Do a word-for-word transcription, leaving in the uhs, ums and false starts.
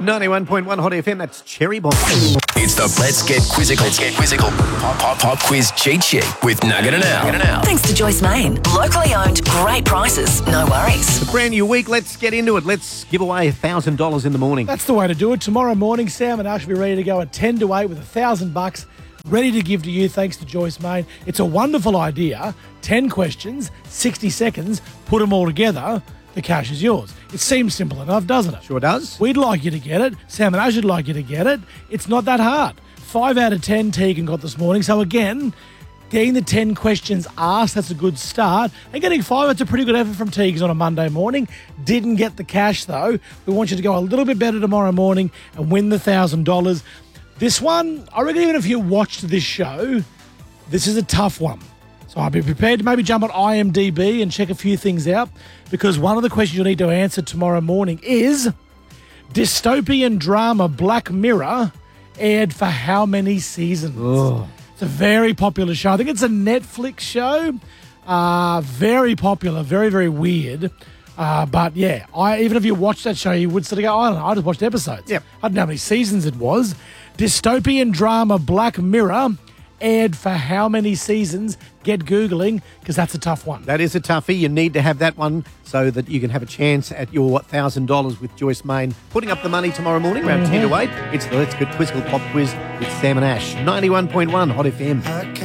ninety-one point one Hot F M, that's Cherry Bomb. It's the Let's Get Quizzical. Let's Get Quizzical. Pop, pop, pop quiz cheat sheet with Nugget and Al. Thanks to Joyce Main. Locally owned, great prices, no worries. It's a brand new week. Let's get into it. Let's give away one thousand dollars in the morning. That's the way to do it. Tomorrow morning, Sam and Ash will be ready to go at ten to eight with a thousand bucks ready to give to you thanks to Joyce Main. It's a wonderful idea. ten questions, sixty seconds, put them all together. The cash is yours. It seems simple enough, doesn't it? Sure does. We'd like you to get it. Sam and Ash would like you to get it. It's not that hard. Five out of ten Tegan got this morning. So again, getting the ten questions asked, that's a good start. And getting five, that's a pretty good effort from Tegan on a Monday morning. Didn't get the cash though. We want you to go a little bit better tomorrow morning and win the one thousand dollars. This one, I reckon even if you watched this show, this is a tough one. So I'll be prepared to maybe jump on I M D B and check a few things out, because one of the questions you'll need to answer tomorrow morning is dystopian drama Black Mirror aired for how many seasons? Ugh. It's a very popular show. I think it's a Netflix show. Uh, very popular, very, very weird. Uh, but yeah, I even if you watched that show, you would sort of go, I don't know, I just watched episodes. Yep. I don't know how many seasons it was. Dystopian drama Black Mirror aired for how many seasons? Get Googling, because that's a tough one. That is a toughie. You need to have that one so that you can have a chance at your one thousand dollars with Joyce Main. Putting up the money tomorrow morning around mm-hmm. ten to eight. It's the Let's Get Quizzical Pop Quiz with Sam and Ash. ninety-one point one Hot F M.